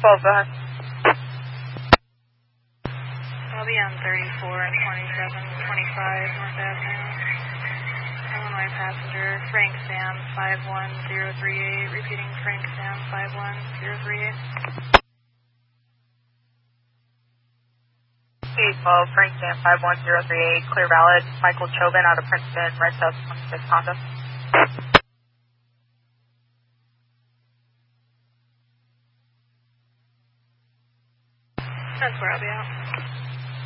812, go ahead. I'll be on 34 and 2725 North Avenue. Illinois passenger, Frank Sam 51038, repeating Frank Sam 51038. 812, Frank Sam 51038, clear valid. Michael Chobin out of Princeton, Red South 26 Honda. That's where I'll be out.